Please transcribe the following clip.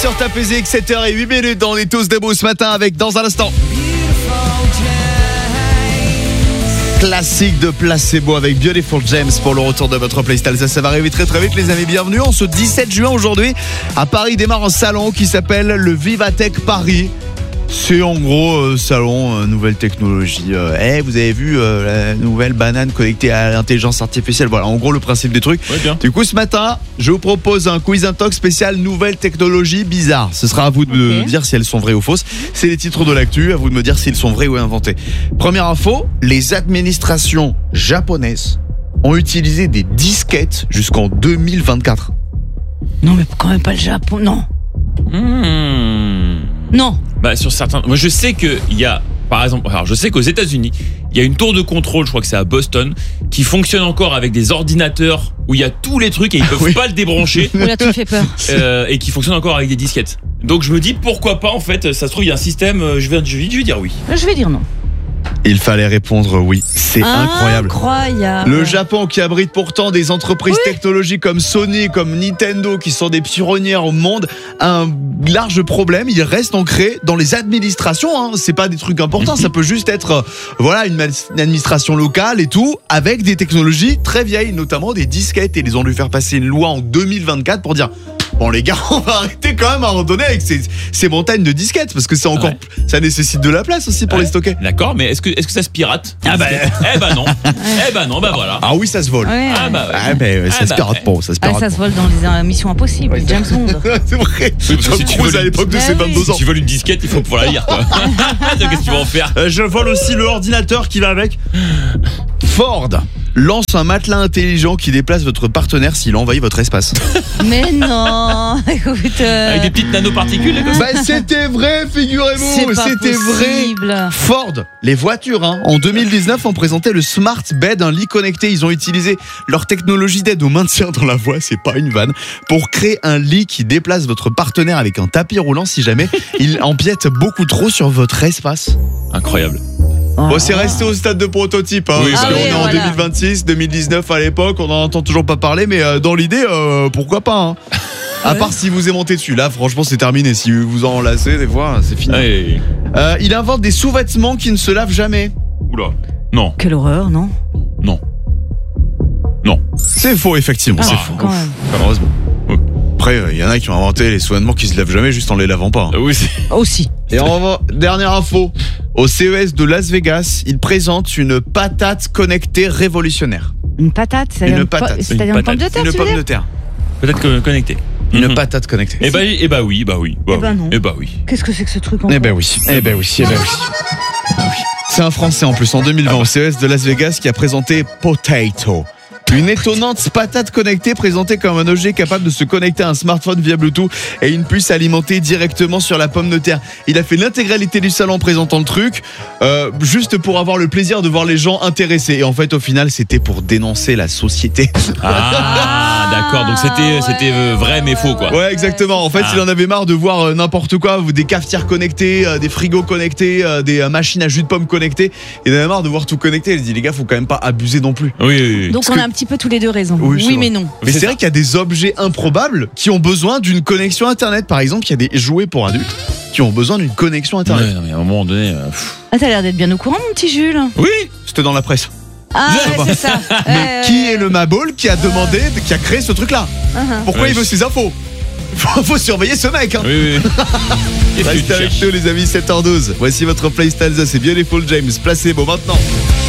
sur Tapézé, 7h08 On est tous debout ce matin avec, dans un instant, classique de Placebo avec Beautiful James pour le retour de votre playlist. Ça va arriver très très vite les amis, bienvenue. En ce 17 juin aujourd'hui, à Paris démarre un salon qui s'appelle le Vivatech Paris. C'est en gros salon, nouvelle technologie. Vous avez vu la nouvelle banane connectée à l'intelligence artificielle. Voilà, en gros le principe des trucs. Ouais, bien. Du coup, ce matin, je vous propose un quiz intox spécial nouvelle technologie bizarre. Ce sera à vous de me dire si elles sont vraies ou fausses. C'est les titres de l'actu, à vous de me dire s'ils sont vrais ou inventés. Première info, les administrations japonaises ont utilisé des disquettes jusqu'en 2024. Non, mais quand même pas le Japon, non. Non. Bah sur certains, moi je sais que il y a, par exemple, alors je sais qu'aux États-Unis, il y a une tour de contrôle, je crois que c'est à Boston, qui fonctionne encore avec des ordinateurs où il y a tous les trucs et ils peuvent pas le débrancher. Oula, tu me fais peur. Et qui fonctionne encore avec des disquettes. Donc je me dis pourquoi pas en fait, ça se trouve il y a un système. Je vais dire oui. Je vais dire non. Il fallait répondre oui. C'est incroyable. Le Japon qui abrite pourtant des entreprises technologiques comme Sony, comme Nintendo, qui sont des pionnières au monde, a un large problème. Il reste ancré dans les administrations. C'est pas des trucs importants. Ça peut juste être une administration locale et tout, avec des technologies très vieilles, notamment des disquettes. Et ils ont dû faire passer une loi en 2024 pour dire... Bon les gars, on va arrêter quand même à un moment donné avec ces montagnes de disquettes parce que c'est encore ça nécessite de la place aussi pour les stocker. D'accord, mais est-ce que ça se pirate? Non. Voilà. Ah oui, ça se vole. Ça se pirate pas, ça se pirate. Ça se vole dans les Missions Impossibles, James Bond. C'est vrai. Si tu voles à l'époque de ses 22 ans. Si tu voles une disquette, il faut pouvoir la lire quoi. Qu'est-ce que tu vas en faire? Je vole aussi le ordinateur qui va avec. Ford lance un matelas intelligent qui déplace votre partenaire s'il envahit votre espace. Mais non, écoute. Avec des petites nanoparticules comme ça. C'était vrai, figurez-vous. C'était vrai. Ford, les voitures, en 2019, ont présenté le Smart Bed, un lit connecté. Ils ont utilisé leur technologie d'aide au maintien dans la voie, c'est pas une vanne, pour créer un lit qui déplace votre partenaire avec un tapis roulant si jamais il empiète beaucoup trop sur votre espace. Incroyable. Bon, c'est resté au stade de prototype, parce qu'on est en 2026, 2019 à l'époque, on n'en entend toujours pas parler, mais dans l'idée, pourquoi pas. À part si vous aimantez dessus, là franchement c'est terminé. Si vous en enlacez, des fois c'est fini. Il invente des sous-vêtements qui ne se lavent jamais. Oula, non. Quelle horreur, non. C'est faux, effectivement, c'est faux. Malheureusement. Après, il y en a qui ont inventé les sous-vêtements qui se lavent jamais juste en les lavant pas. Oui, aussi. Et dernière info. Au CES de Las Vegas, ils présentent une patate connectée révolutionnaire. Une patate, c'est-à-dire une pomme de terre. Une pomme de terre. Peut-être connectée. Une patate connectée. Oui. Non. Qu'est-ce que c'est que ce truc encore? Oui. C'est un Français en plus en 2020 au CES de Las Vegas qui a présenté Potato. Une étonnante patate connectée présentée comme un objet capable de se connecter à un smartphone via Bluetooth et une puce alimentée directement sur la pomme de terre. Il a fait l'intégralité du salon en présentant le truc, juste pour avoir le plaisir de voir les gens intéressés. Et en fait, au final, c'était pour dénoncer la société. Ah, d'accord. Donc c'était vrai mais faux quoi. Ouais, exactement. En fait, il en avait marre de voir n'importe quoi, des cafetières connectées, des frigos connectés, des machines à jus de pomme connectées. Il en avait marre de voir tout connecté. Il a dit les gars, faut quand même pas abuser non plus. Oui. Donc on a un petit peu tous les deux raison. Oui mais non. Mais c'est vrai qu'il y a des objets improbables qui ont besoin d'une connexion internet. Par exemple, il y a des jouets pour adultes qui ont besoin d'une connexion internet. Ouais, mais à un moment donné. T'as l'air d'être bien au courant, mon petit Jules. Oui, c'était dans la presse. C'est ça. Mais qui est le Mabol qui a créé ce truc-là? Pourquoi il veut ces infos? Faut surveiller ce mec. Oui. Restez avec nous les amis, 7h12. Voici votre playlist Alsace, c'est Beautiful James. Placebo maintenant.